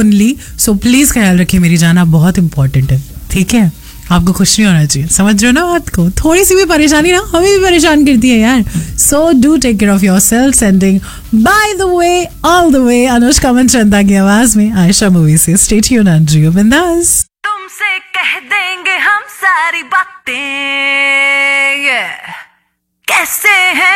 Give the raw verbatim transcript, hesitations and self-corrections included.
Only. So please ख्याल रखिए मेरी जान, आप बहुत इंपॉर्टेंट है. ठीक है, आपको खुश नहीं होना चाहिए. समझ रहे हो ना बात को? थोड़ी सी भी परेशानी ना हमें भी परेशान करती है यार. So do take care of your self. Sending by the way all the way Anushka Manchanda की आवाज में आयशा मूवी से. स्टे ट्यून्ड एंड जियो बिंदास. तुमसे कह देंगे हम सारी बातें कैसे हैं